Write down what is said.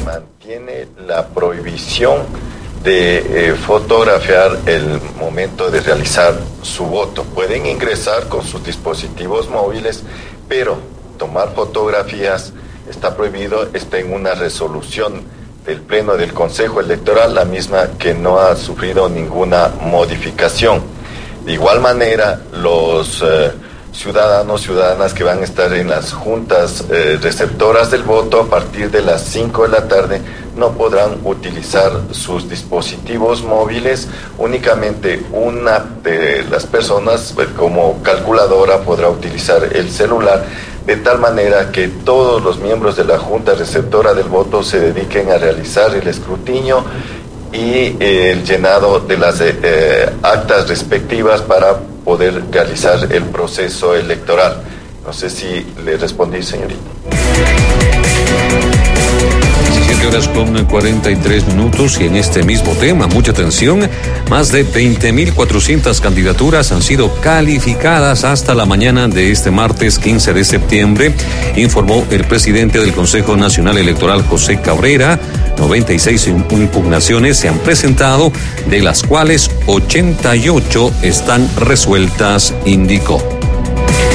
mantiene la prohibición de fotografiar el momento de realizar su voto. Pueden ingresar con sus dispositivos móviles, pero tomar fotografías está prohibido. Está en una resolución del Pleno del Consejo Electoral, la misma que no ha sufrido ninguna modificación. De igual manera, los ciudadanas que van a estar en las juntas receptoras del voto a partir de las 5 de la tarde no podrán utilizar sus dispositivos móviles. Únicamente una de las personas como calculadora podrá utilizar el celular, de tal manera que todos los miembros de la junta receptora del voto se dediquen a realizar el escrutinio y el llenado de las actas respectivas para poder realizar el proceso electoral. No sé si le respondí, señorita. 17:43 y en este mismo tema, mucha atención, más de 20.400 candidaturas han sido calificadas hasta la mañana de este martes 15 de septiembre, informó el presidente del Consejo Nacional Electoral, José Cabrera. 96 impugnaciones se han presentado, de las cuales 88 están resueltas, indicó.